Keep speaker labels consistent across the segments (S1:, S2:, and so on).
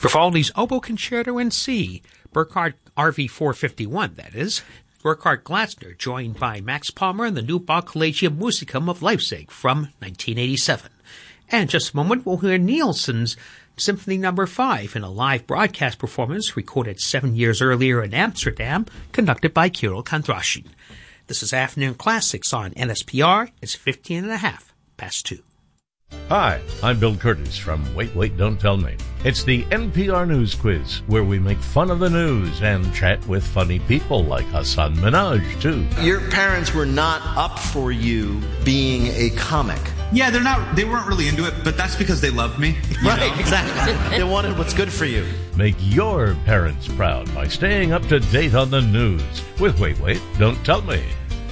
S1: Vivaldi's Oboe Concerto in C, Burkhard RV 451, that is. Burkhard Glasner, joined by Max Palmer and the Neubau Collegium Musicum of Leipzig from 1987. And just a moment, we'll hear Nielsen's Symphony No. 5 in a live broadcast performance recorded 7 years earlier in Amsterdam, conducted by Kirill Kondrashin. This is Afternoon Classics on NSPR. It's 2.
S2: Hi, I'm Bill Curtis from Wait, Wait, Don't Tell Me. It's the NPR News Quiz, where we make fun of the news and chat with funny people like Hassan Minhaj, too.
S3: Your parents were not up for you being a comic.
S4: Yeah, they weren't really into it, but that's because they loved me.
S3: Right, exactly. They wanted what's good for you.
S2: Make your parents proud by staying up to date on the news with Wait, Wait, Don't Tell Me.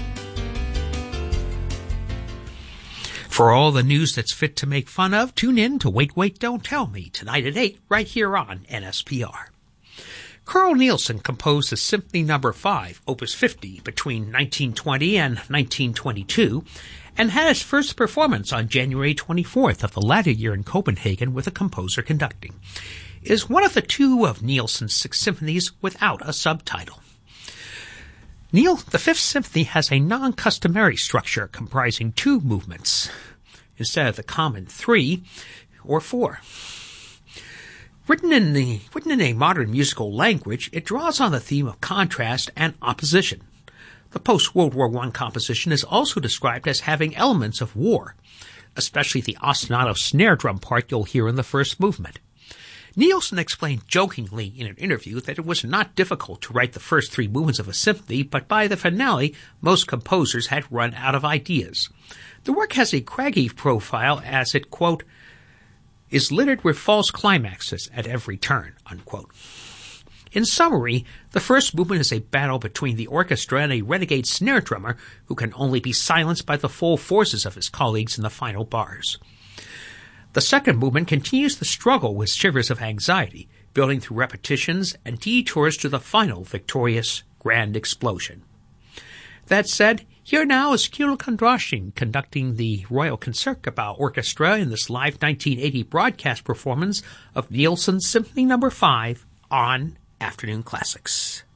S1: For all the news that's fit to make fun of, tune in to Wait, Wait, Don't Tell Me, tonight at 8, right here on NSPR. Carl Nielsen composed the Symphony No. 5, Opus 50, between 1920 and 1922, and had his first performance on January 24th of the latter year in Copenhagen with a composer conducting. It is one of the two of Nielsen's 6 symphonies without a subtitle. The Fifth Symphony has a non-customary structure comprising 2 movements, instead of the common 3 or 4. Written in a modern musical language, it draws on the theme of contrast and opposition. The post-World War I composition is also described as having elements of war, especially the ostinato snare drum part you'll hear in the first movement. Nielsen explained jokingly in an interview that it was not difficult to write the first 3 movements of a symphony, but by the finale, most composers had run out of ideas. The work has a craggy profile as it, quote, is littered with false climaxes at every turn, unquote. In summary, the first movement is a battle between the orchestra and a renegade snare drummer who can only be silenced by the full forces of his colleagues in the final bars. The second movement continues the struggle with shivers of anxiety, building through repetitions and detours to the final victorious grand explosion. That said, here now is Kirill Kondrashin conducting the Royal Concertgebouw Orchestra in this live 1980 broadcast performance of Nielsen's Symphony No. 5 on Afternoon Classics.